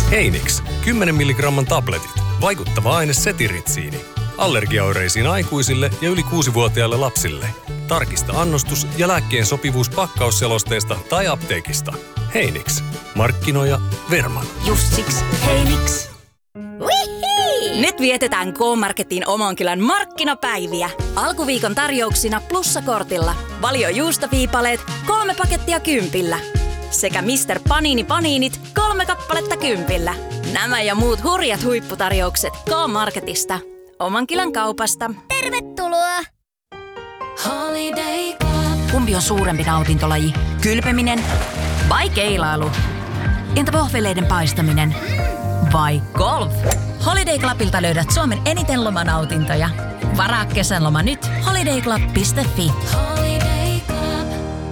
Heinix, 10 milligramman tabletit. Vaikuttava aine setiritsiini. Allergiaoireisiin aikuisille ja yli 6-vuotiaille lapsille. Tarkista annostus ja lääkkeen sopivuus pakkausselosteesta tai apteekista. Heinix. Markkinoija Verman. Just siksi Heinix. Nyt vietetään K-Marketin Omankylän markkinapäiviä. Alkuviikon tarjouksina plussakortilla. Valio juustoviipaleet 3 pakettia 10. Sekä Mr. Panini Paninit 3 kappaletta 10. Nämä ja muut hurjat huipputarjoukset K-Marketista. Omankylän kaupasta. Tervetuloa! Holiday Club. Kumpi on suurempi nautintolaji? Kylpeminen vai keilailu? Entä vohveleiden paistaminen? Vai golf? Holiday Clubilta löydät Suomen eniten lomanautintoja. Varaa kesänloma nyt. holidayclub.fi. Holiday Club.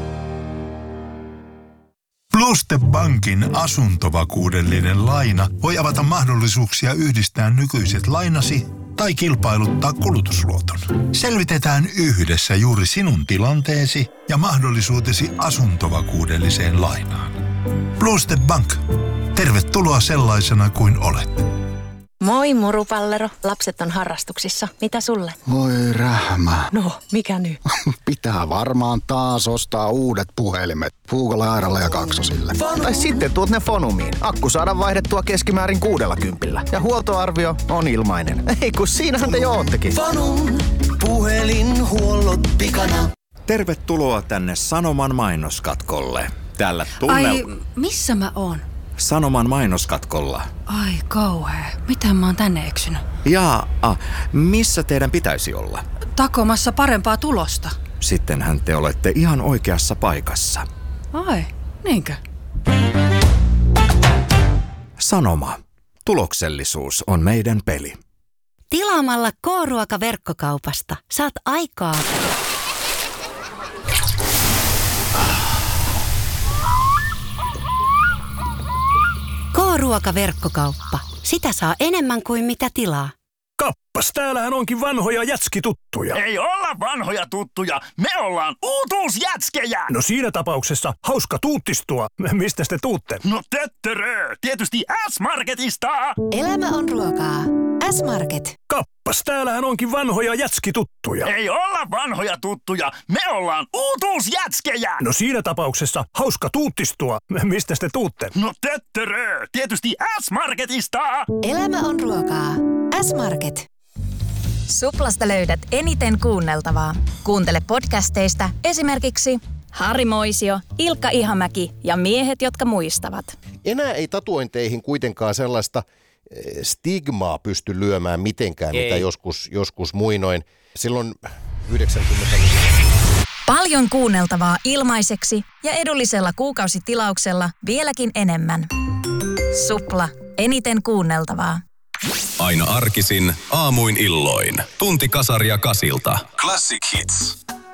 Pluste Bankin asuntovakuudellinen laina voi avata mahdollisuuksia yhdistää nykyiset lainasi tai kilpailuttaa kulutusluoton. Selvitetään yhdessä juuri sinun tilanteesi ja mahdollisuutesi asuntovakuudelliseen lainaan. Pluste Bank. Tervetuloa sellaisena kuin olet. Moi Murupallero. Lapset on harrastuksissa. Mitä sulle? Voi rähmä. No, mikä nyt? Pitää varmaan taas ostaa uudet puhelimet. Puukolle, Airalle ja Kaksosille. Tai sitten tuot ne Fonumiin. Akku saadaan vaihdettua keskimäärin 60. Ja huoltoarvio on ilmainen. Ei kun siinähän te jo oottekin. Fonum, puhelinhuollot pikana. Tervetuloa tänne Sanoman mainoskatkolle. Tällä tunnella... Ai, missä mä oon? Sanoman mainoskatkolla. Ai kauhea. Miten mä oon tänne eksynyt? Missä teidän pitäisi olla? Takomassa parempaa tulosta. Sittenhän te olette ihan oikeassa paikassa. Ai, niinkö? Sanoma. Tuloksellisuus on meidän peli. Tilaamalla K-ruoka-verkkokaupasta saat aikaa... K-ruoka-verkkokauppa. Sitä saa enemmän kuin mitä tilaa. Kappas, täällähän onkin vanhoja jätskituttuja. Ei olla vanhoja tuttuja, me ollaan uutuusjätskejä. No siinä tapauksessa hauska tuuttistua. Mistä te tuutte? No töttörö, tietysti S-Marketista. Elämä on ruokaa. S-Market. Kappas, täällähän onkin vanhoja jätskituttuja. Ei olla vanhoja tuttuja, me ollaan uutuusjätskejä. No siinä tapauksessa hauska tuuttistua. Mistä te tuutte? No töttörö, tietysti S-Marketista. Elämä on ruokaa. S-Market. Suplasta löydät eniten kuunneltavaa. Kuuntele podcasteista esimerkiksi Harri Moisio, Ilkka Ihamäki ja miehet, jotka muistavat. Enää ei tatuointeihin kuitenkaan sellaista stigmaa pysty lyömään mitenkään, mitä joskus muinoin. Silloin 90-luvulla. Paljon kuunneltavaa ilmaiseksi ja edullisella kuukausitilauksella vieläkin enemmän. Supla. Eniten kuunneltavaa. Aina arkisin, aamuin illoin. Tunti kasaria Kasilta. Classic Hits.